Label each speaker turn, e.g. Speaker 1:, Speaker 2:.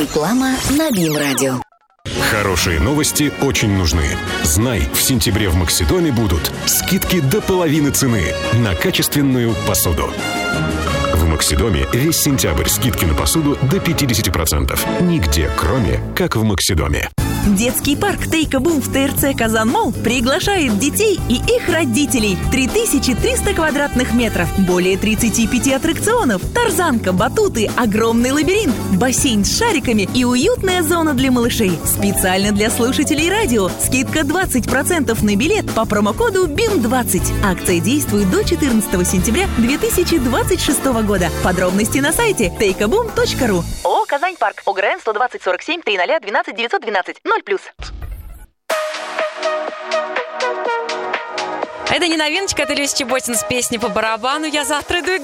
Speaker 1: Реклама на БИМ-радио.
Speaker 2: Хорошие новости очень нужны. Знай, в сентябре в Максидоме будут скидки до половины цены на качественную посуду. В Максидоме весь сентябрь скидки на посуду до 50%. Нигде, кроме как в Максидоме.
Speaker 3: Детский парк Тейка-Бум в ТРЦ Казан-Молл приглашает детей и их родителей. 3300 квадратных метров, более 35 аттракционов, тарзанка, батуты, огромный лабиринт, бассейн с шариками и уютная зона для малышей. Специально для слушателей радио скидка 20% на билет по промокоду BIM20. Акция действует до 14 сентября 2026 года. Подробности на сайте teikaboom.ru. ООО «Казань Парк». ОГРН 120 47 300 12 912 0+.
Speaker 4: Это не новиночка, это Люся Чеботин с песней по барабану. Я завтра иду играть.